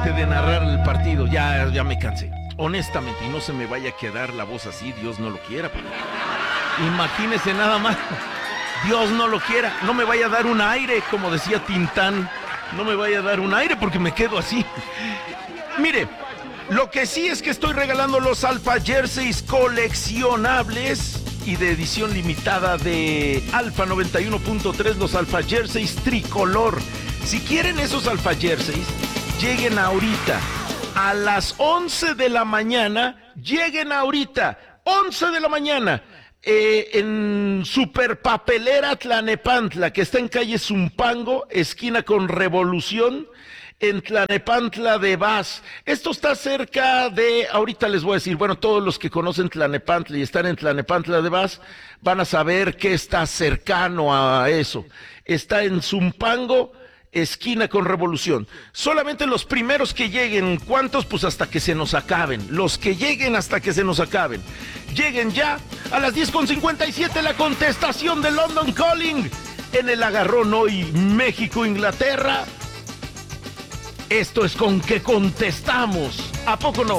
De narrar el partido, ya me cansé. Honestamente, y no se me vaya a quedar la voz así, Dios no lo quiera. Imagínese nada más, Dios no lo quiera, no me vaya a dar un aire, como decía Tintán, no me vaya a dar un aire porque me quedo así. Mire, lo que sí es que estoy regalando los Alpha Jerseys coleccionables y de edición limitada de Alfa 91.3, los Alpha Jerseys tricolor. Si quieren esos Alpha Jerseys, lleguen ahorita. A las 11 de la mañana, lleguen ahorita, 11 de la mañana, en Super Papelera Tlanepantla, que está en calle Zumpango, esquina con Revolución, en Tlanepantla de Vaz. Esto está cerca de, ahorita les voy a decir, bueno, todos los que conocen Tlanepantla y están en Tlanepantla de Vaz, van a saber que está cercano a eso. Está en Zumpango, esquina con Revolución. Solamente los primeros que lleguen, ¿cuántos? Pues hasta que se nos acaben. Los que lleguen hasta que se nos acaben. Lleguen ya a las 10:57 la contestación de London Calling en el agarrón hoy México-Inglaterra. Esto es con que contestamos. ¿A poco no?